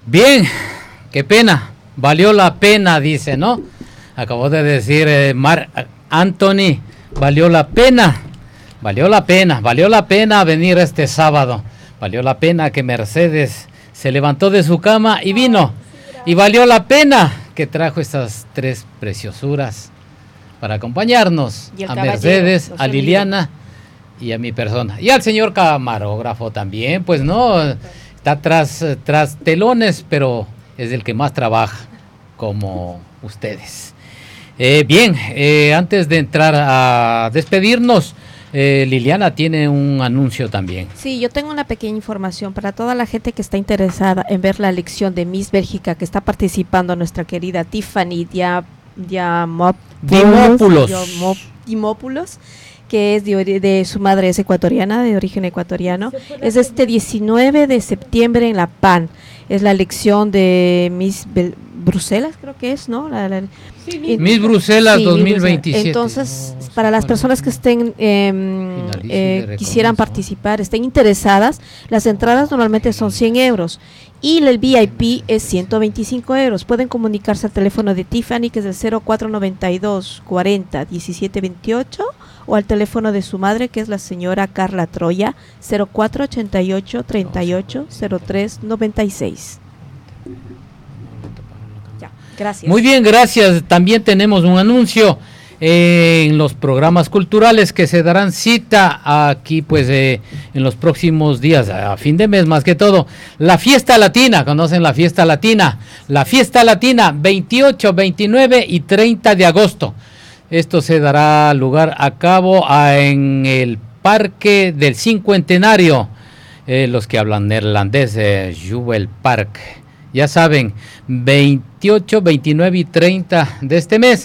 Bien, qué pena, valió la pena, dice, ¿no? Acabó de decir Anthony, valió la pena venir este sábado, valió la pena que Mercedes se levantó de su cama y vino, y valió la pena que trajo estas tres preciosuras para acompañarnos, a Mercedes, a Liliana y a mi persona, y al señor camarógrafo también, pues no, está tras telones, pero es el que más trabaja, como ustedes. Bien, antes de entrar a despedirnos, Liliana tiene un anuncio también. Sí, yo tengo una pequeña información para toda la gente que está interesada en ver la elección de Miss Bélgica, que está participando nuestra querida Tiffany Dimopoulos, que es de su madre es ecuatoriana, de origen ecuatoriano. Es este 19 de septiembre en La PAN. Es la elección de Miss Bruselas, creo que es, ¿no? Sí, Miss Bruselas, sí, 2027. Entonces, para las personas que estén quisieran participar, estén interesadas, las entradas normalmente son 100 euros y el VIP es 125 euros. Pueden comunicarse al teléfono de Tiffany, que es el 0492 40 17 28, o al teléfono de su madre, que es la señora Carla Troya, 0488 38 03 96. Gracias. Muy bien, gracias. También tenemos un anuncio en los programas culturales que se darán cita aquí, pues, en los próximos días, a fin de mes más que todo. La Fiesta Latina, ¿conocen la Fiesta Latina? La Fiesta Latina, 28, 29 y 30 de agosto. Esto se dará lugar a cabo en el Parque del Cincuentenario. Los que hablan neerlandés, Juwel Park. Ya saben, 28, 29 y 30 de este mes,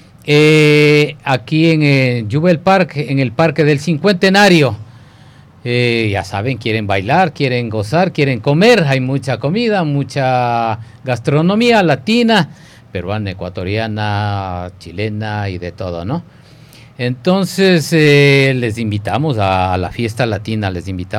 aquí en Juwel Park, en el Parque del Cincuentenario. Ya saben, quieren bailar, quieren gozar, quieren comer, hay mucha comida, mucha gastronomía latina, peruana, ecuatoriana, chilena y de todo, ¿no? Entonces, les invitamos a la fiesta latina,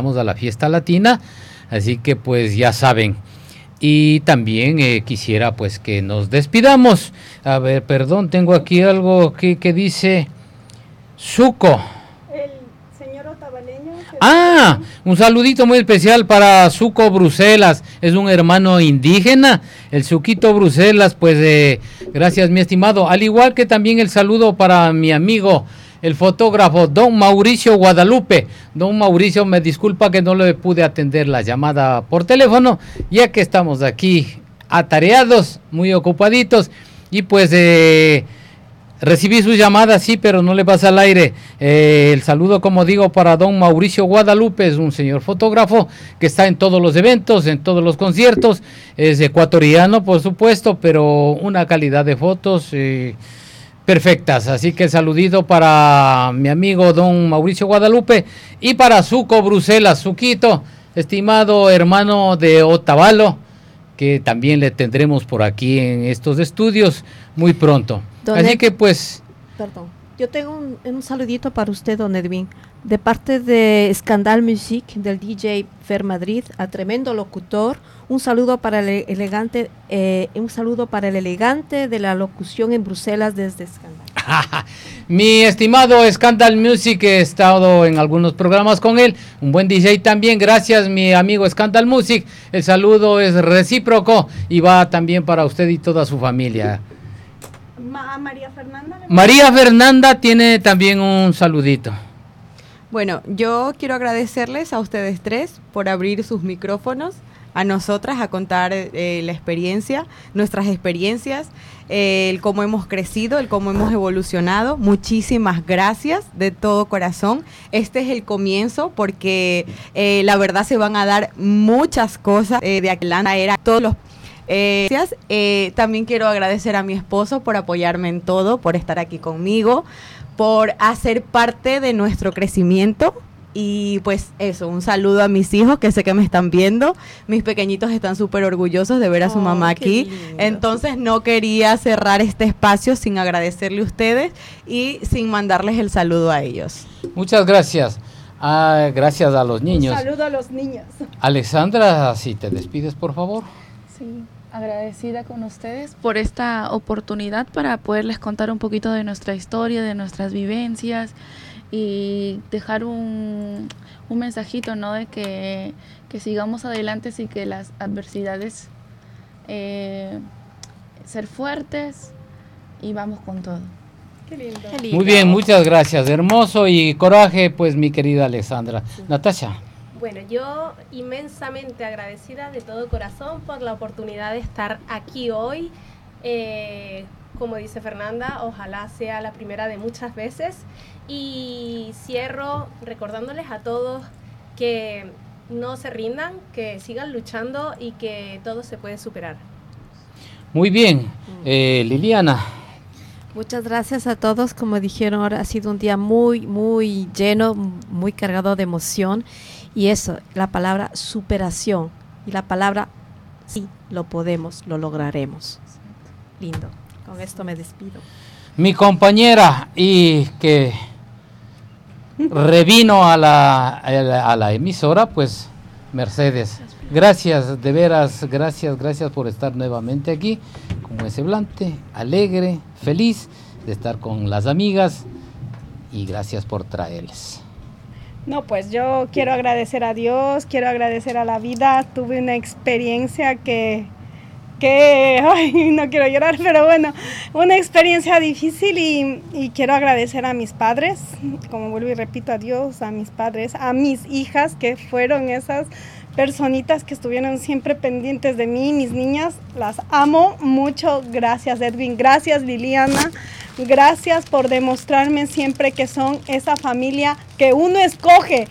así que pues ya saben. Y también quisiera pues que nos despidamos. A ver, perdón, tengo aquí algo que dice Suco. El señor otavaleño. Un saludito muy especial para Suco Bruselas. Es un hermano indígena, el Suquito Bruselas. Pues gracias, mi estimado. Al igual que también el saludo para mi amigo, el fotógrafo don Mauricio Guadalupe. Don Mauricio, me disculpa que no le pude atender la llamada por teléfono, ya que estamos aquí atareados, muy ocupaditos, y pues recibí su llamada, sí, pero no le pasa al aire. El saludo, como digo, para don Mauricio Guadalupe, es un señor fotógrafo que está en todos los eventos, en todos los conciertos, es ecuatoriano, por supuesto, pero una calidad de fotos perfectas, así que saludito para mi amigo don Mauricio Guadalupe y para Suco Bruselas, Suquito, estimado hermano de Otavalo, que también le tendremos por aquí en estos estudios muy pronto. Así que pues... Perdón, yo tengo un saludito para usted, don Edwin, de parte de Scandal Music, del DJ Fer Madrid, a tremendo locutor. Un saludo para el elegante, de la locución en Bruselas desde Scandal. Mi estimado Scandal Music, he estado en algunos programas con él, un buen DJ también, gracias mi amigo Scandal Music, el saludo es recíproco y va también para usted y toda su familia. María Fernanda. María Fernanda tiene también un saludito. Bueno, yo quiero agradecerles a ustedes tres por abrir sus micrófonos a nosotras a contar la experiencia, nuestras experiencias, el cómo hemos crecido, el cómo hemos evolucionado. Muchísimas gracias de todo corazón. Este es el comienzo porque la verdad se van a dar muchas cosas de Atlanta, era todos los... gracias. También quiero agradecer a mi esposo por apoyarme en todo, por estar aquí conmigo, por hacer parte de nuestro crecimiento. Y pues eso, un saludo a mis hijos que sé que me están viendo. Mis pequeñitos están súper orgullosos de ver a su mamá aquí. Lindo. Entonces no quería cerrar este espacio sin agradecerle a ustedes y sin mandarles el saludo a ellos. Muchas gracias. Gracias a los niños. Un saludo a los niños. Alexandra, si te despides, por favor. Sí, agradecida con ustedes por esta oportunidad para poderles contar un poquito de nuestra historia, de nuestras vivencias y dejar un mensajito, ¿no? De que sigamos adelante y que las adversidades, ser fuertes y vamos con todo. Qué lindo. Qué lindo. Muy bien, muchas gracias. Hermoso y coraje, pues, mi querida Alexandra. Sí. Natasha. Bueno, yo inmensamente agradecida de todo corazón por la oportunidad de estar aquí hoy. Como dice Fernanda, ojalá sea la primera de muchas veces. Y cierro recordándoles a todos que no se rindan, que sigan luchando y que todo se puede superar. Muy bien, Liliana. Muchas gracias a todos. Como dijeron ahora, ha sido un día muy, muy lleno, muy cargado de emoción. Y eso, la palabra superación y la palabra sí, lo podemos, lo lograremos. Lindo. Con esto me despido. Mi compañera y que revino a la emisora, pues Mercedes. Gracias, de veras, gracias por estar nuevamente aquí, como es semblante, alegre, feliz de estar con las amigas y gracias por traerles. No, pues yo quiero agradecer a Dios, quiero agradecer a la vida. Tuve una experiencia que ay, no quiero llorar, pero bueno, una experiencia difícil y quiero agradecer a mis padres, como vuelvo y repito, a Dios, a mis padres, a mis hijas, que fueron esas personitas que estuvieron siempre pendientes de mí, mis niñas, las amo mucho. Gracias, Edwin, gracias, Liliana. Gracias por demostrarme siempre que son esa familia que uno escoge,